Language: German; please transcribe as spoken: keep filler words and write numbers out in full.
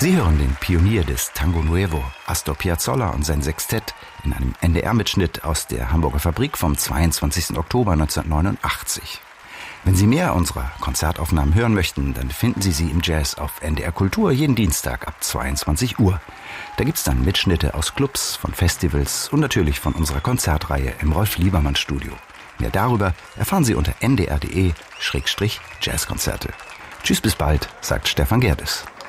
Sie hören den Pionier des Tango Nuevo, Astor Piazzolla und sein Sextett in einem N D R-Mitschnitt aus der Hamburger Fabrik vom zweiundzwanzigsten Oktober neunzehnhundertneunundachtzig. Wenn Sie mehr unserer Konzertaufnahmen hören möchten, dann finden Sie sie im Jazz auf N D R Kultur jeden Dienstag ab zweiundzwanzig Uhr. Da gibt's dann Mitschnitte aus Clubs, von Festivals und natürlich von unserer Konzertreihe im Rolf-Liebermann-Studio. Mehr darüber erfahren Sie unter n d r punkt d e slash jazzkonzerte. Tschüss, bis bald, sagt Stefan Gerdes.